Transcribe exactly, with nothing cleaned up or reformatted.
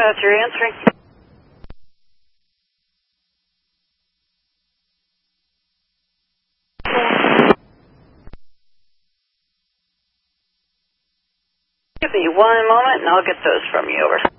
Dispatcher answering. Give me one moment and I'll get those from you. Over.